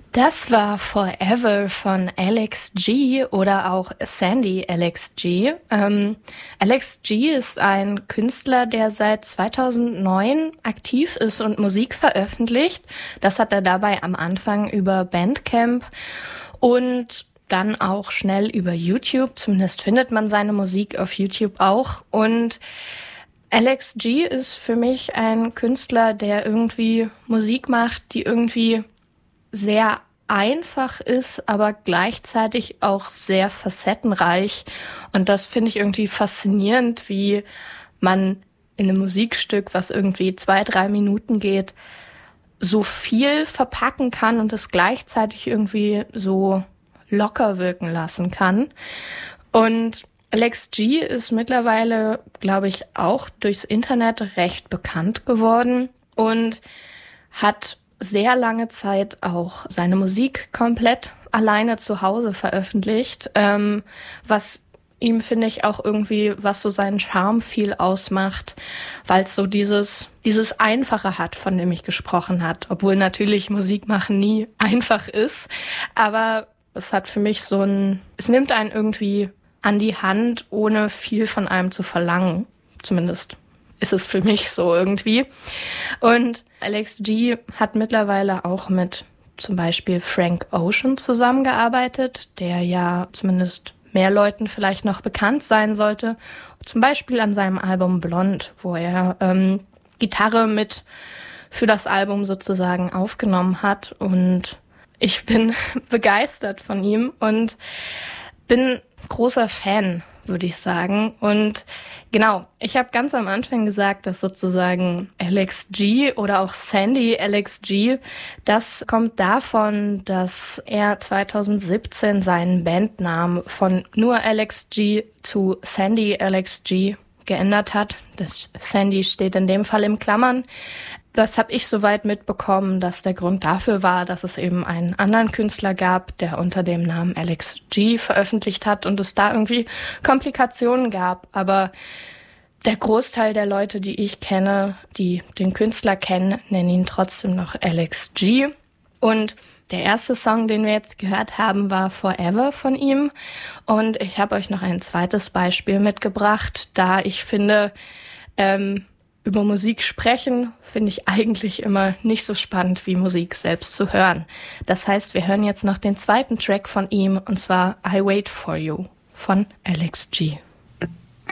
Das war Forever von Alex G oder auch Sandy Alex G. Alex G ist ein Künstler, der seit 2009 aktiv ist und Musik veröffentlicht. Das hat er dabei am Anfang über Bandcamp und dann auch schnell über YouTube. Zumindest findet man seine Musik auf YouTube auch. Und Alex G ist für mich ein Künstler, der irgendwie Musik macht, die irgendwie sehr einfach ist, aber gleichzeitig auch sehr facettenreich. Und das finde ich irgendwie faszinierend, wie man in einem Musikstück, was irgendwie 2-3 Minuten geht, so viel verpacken kann und es gleichzeitig irgendwie so locker wirken lassen kann. Und Alex G ist mittlerweile, glaube ich, auch durchs Internet recht bekannt geworden und hat sehr lange Zeit auch seine Musik komplett alleine zu Hause veröffentlicht, was ihm, finde ich, auch irgendwie, was so seinen Charme viel ausmacht, weil es so dieses Einfache hat, von dem ich gesprochen hat, obwohl natürlich Musik machen nie einfach ist, aber es hat für mich es nimmt einen irgendwie an die Hand, ohne viel von einem zu verlangen, zumindest ist es für mich so irgendwie. Und Alex G hat mittlerweile auch mit zum Beispiel Frank Ocean zusammengearbeitet, der ja zumindest mehr Leuten vielleicht noch bekannt sein sollte. Zum Beispiel an seinem Album Blond, wo er Gitarre mit für das Album sozusagen aufgenommen hat. Und ich bin begeistert von ihm und bin großer Fan, würde ich sagen. Und genau, ich habe ganz am Anfang gesagt, dass sozusagen Alex G oder auch Sandy Alex G, das kommt davon, dass er 2017 seinen Bandnamen von nur Alex G zu Sandy Alex G geändert hat. Das Sandy steht in dem Fall in Klammern. Das habe ich soweit mitbekommen, dass der Grund dafür war, dass es eben einen anderen Künstler gab, der unter dem Namen Alex G veröffentlicht hat und es da irgendwie Komplikationen gab. Aber der Großteil der Leute, die ich kenne, die den Künstler kennen, nennen ihn trotzdem noch Alex G. Und der erste Song, den wir jetzt gehört haben, war Forever von ihm. Und ich habe euch noch ein zweites Beispiel mitgebracht, da ich finde, über Musik sprechen finde ich eigentlich immer nicht so spannend, wie Musik selbst zu hören. Das heißt, wir hören jetzt noch den zweiten Track von ihm, und zwar I Wait For You von Alex G.